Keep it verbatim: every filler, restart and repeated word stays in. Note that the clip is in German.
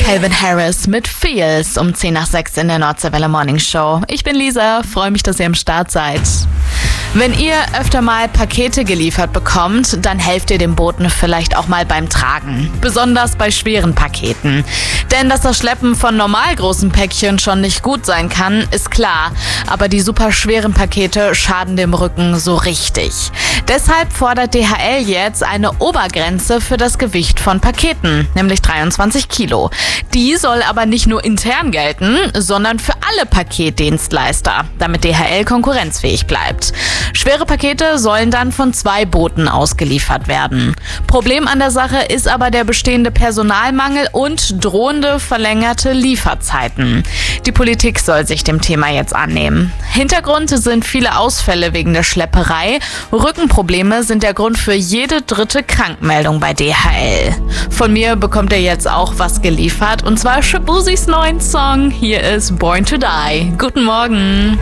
Calvin Harris mit Feels um zehn nach sechs in der Nordseewelle Morning Show. Ich bin Lisa, freue mich, dass ihr am Start seid. Wenn ihr öfter mal Pakete geliefert bekommt, dann helft ihr dem Boten vielleicht auch mal beim Tragen. Besonders bei schweren Paketen. Denn dass das Schleppen von normal großen Päckchen schon nicht gut sein kann, ist klar. Aber die super schweren Pakete schaden dem Rücken so richtig. Deshalb fordert D H L jetzt eine Obergrenze für das Gewicht von Paketen, nämlich dreiundzwanzig Kilo. Die soll aber nicht nur intern gelten, sondern für alle Paketdienstleister, damit D H L konkurrenzfähig bleibt. Schwere Pakete sollen dann von zwei Booten ausgeliefert werden. Problem an der Sache ist aber der bestehende Personalmangel und drohende verlängerte Lieferzeiten. Die Politik soll sich dem Thema jetzt annehmen. Hintergrund sind viele Ausfälle wegen der Schlepperei. Rückenprobleme sind der Grund für jede dritte Krankmeldung bei D H L. Von mir bekommt ihr jetzt auch was geliefert, und zwar Shaboozys neuen Song. Hier ist Born to Die. Guten Morgen.